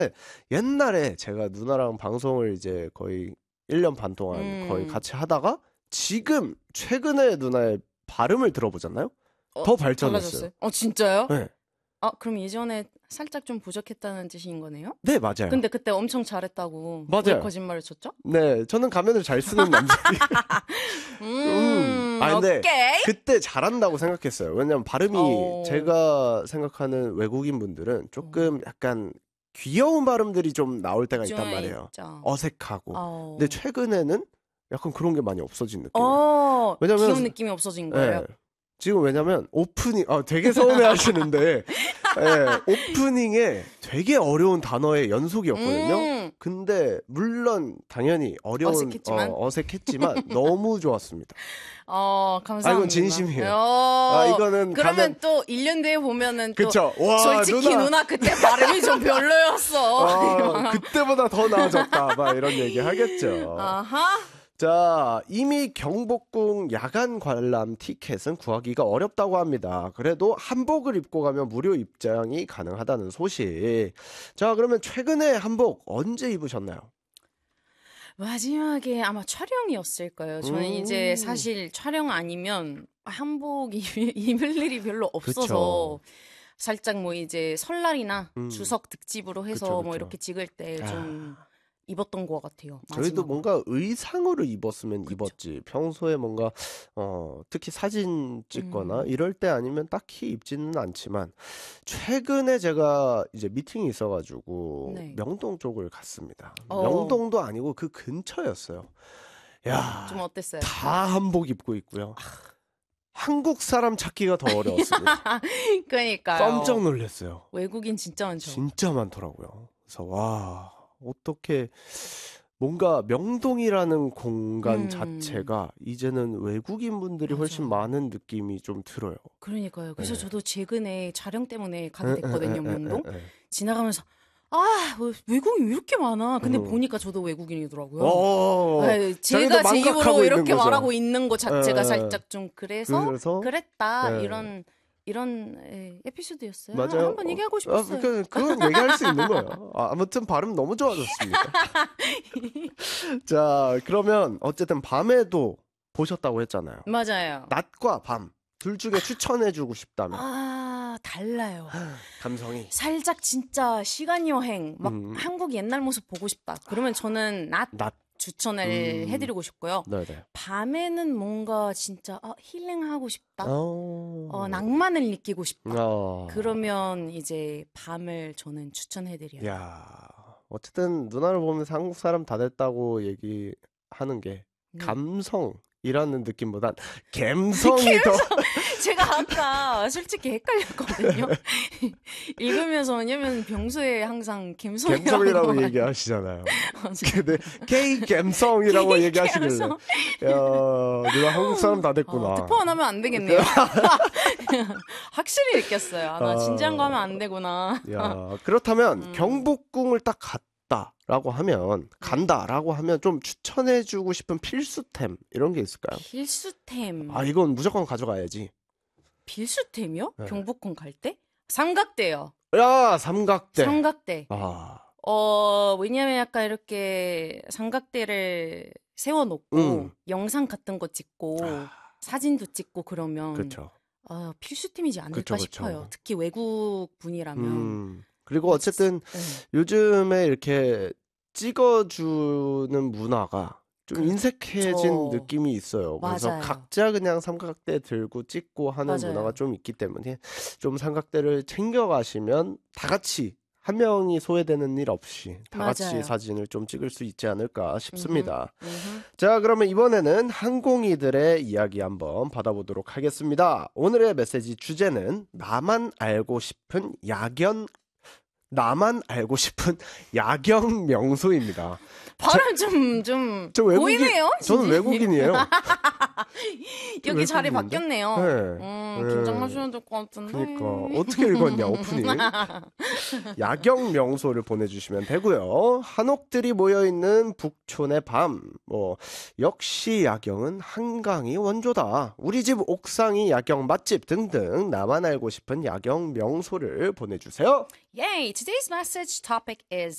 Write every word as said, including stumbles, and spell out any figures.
옛날에 제가 누나랑 방송을 이제 거의 일 년 반 동안 음. 거의 같이 하다가 지금 최근에 누나의 발음을 들어보잖아요. 어, 더 발전했어요. 달라졌어요? 어 진짜요? 네. 아 그럼 예전에 살짝 좀 부족했다는 뜻인 거네요? 네, 맞아요. 근데 그때 엄청 잘했다고 맞아요. 왜 거짓말을 쳤죠? 네, 저는 가면을 잘 쓰는 남자예요. 음, 음. 아, 근데 오케이. 그때 잘한다고 생각했어요. 왜냐면 발음이 오. 제가 생각하는 외국인 분들은 조금 약간 귀여운 발음들이 좀 나올 때가 있단 좀 말이에요. 있죠. 어색하고. 어. 근데 최근에는 약간 그런 게 많이 없어진 느낌이에요. 어, 왜냐면- 귀여운 느낌이 없어진 거예요. 네. 지금 왜냐면 오프닝, 아, 되게 서운해 하시는데, 네, 오프닝에 되게 어려운 단어의 연속이었거든요. 음. 근데, 물론, 당연히 어려운, 어색했지만? 어, 어색했지만, 너무 좋았습니다. 어, 감사합니다. 아, 이건 진심이에요. 어, 아, 이거는 그러면 가면- 또 일 년 뒤에 보면은 또 그쵸. 와, 솔직히 누나, 누나. 그때 발음이 좀 별로였어. 아, 그때보다 더 나아졌다. 막 이런 얘기 하겠죠. 아하. 자, 이미 경복궁 야간 관람 티켓은 구하기가 어렵다고 합니다. 그래도 한복을 입고 가면 무료 입장이 가능하다는 소식. 자, 그러면 최근에 한복 언제 입으셨나요? 마지막에 아마 촬영이었을 거예요. 저는 음. 이제 사실 촬영 아니면 한복 입- 입을 일이 별로 없어서 그쵸. 살짝 뭐 이제 설날이나 음. 추석 특집으로 해서 그쵸, 뭐 그쵸. 이렇게 찍을 때 좀 아. 입었던 것 같아요. 저희도 마지막으로. 뭔가 의상으로 입었으면 그쵸. 입었지. 평소에 뭔가 어, 특히 사진 찍거나 음. 이럴 때 아니면 딱히 입지는 않지만 최근에 제가 이제 미팅이 있어가지고 네. 명동 쪽을 갔습니다. 어. 명동도 아니고 그 근처였어요. 야, 좀 어땠어요? 다 한복 입고 있고요. 한국 사람 찾기가 더 어려웠습니다. 그러니까요. 깜짝 놀랐어요. 외국인 진짜 많죠. 진짜 많더라고요. 그래서 와, 어떻게 뭔가 명동이라는 공간 음. 자체가 이제는 외국인 분들이 훨씬 맞아요. 많은 느낌이 좀 들어요. 그러니까요. 그래서 네. 저도 최근에 촬영 때문에 가게 에, 됐거든요, 에, 에, 에, 명동. 에, 에. 지나가면서 아, 왜 외국인 왜 이렇게 많아? 근데 음. 보니까 저도 외국인이더라고요. 어, 네, 자기도 제가 제 망각하고 입으로 있는 이렇게 거죠. 말하고 있는 것 자체가 에, 살짝 좀 그래서, 그래서? 그랬다 네. 이런 이런 에, 에피소드였어요. 맞아요. 한번 얘기하고 어, 싶었어요. 아, 그, 그건 얘기할 수 있는 거예요. 아, 아무튼 발음 너무 좋아졌습니다. 자, 그러면 어쨌든 밤에도 보셨다고 했잖아요. 맞아요. 낮과 밤 둘 중에 추천해주고 싶다면 아, 달라요. 감성이. 살짝 진짜 시간 여행, 막 음. 한국 옛날 모습 보고 싶다. 그러면 저는 낮 낮. 추천을 음. 해드리고 싶고요. 네네. 밤에는 뭔가 진짜 아, 힐링하고 싶다. 어... 어, 낭만을 느끼고 싶다. 어... 그러면 이제 밤을 저는 추천해드려요. 야, 어쨌든 누나를 보면서 한국 사람 다 됐다고 얘기하는 게 네. 감성이라는 느낌보단 갬성이 더. 제가 아까 솔직히 헷갈렸거든요. 읽으면서 왜냐면 평소에 항상 갬성이라고 갬성이라고 많이- 얘기하시잖아요. 맞아요. 근데 K 갬성이라고 K 얘기하시길래 갬성. 야, 누나 한국 사람 다 됐구나. 어, 특파원 하면 안 되겠네요. 확실히 느꼈어요. 아, 나 진지한 거 하면 안 되구나. 야, 그렇다면 음. 경복궁을 딱 갔다라고 하면 간다라고 하면 좀 추천해주고 싶은 필수템 이런 게 있을까요? 필수템. 아, 이건 무조건 가져가야지. 필수템이요? 네. 경복궁 갈 때? 삼각대요. 야, 삼각대. 삼각대. 아, 어, 왜냐면 약간 이렇게 삼각대를 세워놓고 음. 영상 같은 거 찍고 사진도 찍고 그러면 그렇죠. 아, 필수템이지 않을까 그쵸, 그쵸. 싶어요. 특히 외국 분이라면. 음. 그리고 어쨌든 네. 요즘에 이렇게 찍어주는 문화가 좀 그렇죠. 인색해진 느낌이 있어요. 그래서 맞아요. 각자 그냥 삼각대 들고 찍고 하는 맞아요. 문화가 좀 있기 때문에 좀 삼각대를 챙겨가시면 다 같이 한 명이 소외되는 일 없이 다 같이 맞아요. 사진을 좀 찍을 수 있지 않을까 싶습니다. 음흠. 자, 그러면 이번에는 항공이들의 이야기 한번 받아보도록 하겠습니다. 오늘의 메시지 주제는 나만 알고 싶은 야경 나만 알고 싶은 야경 명소입니다. 발음 좀, 좀, 저 외국인, 보이네요? 저는 진짜. 외국인이에요. 여기 자리 외국인인데? 바뀌었네요. 네. 음, 네. 긴장하셔야 될 것 같은데. 그러니까 어떻게 읽었냐 오프닝. 야경 명소를 보내주시면 되고요. 한옥들이 모여있는 북촌의 밤. 뭐 역시 야경은 한강이 원조다. 우리 집 옥상이 야경 맛집 등등 나만 알고 싶은 야경 명소를 보내주세요. Yay! Today's message topic is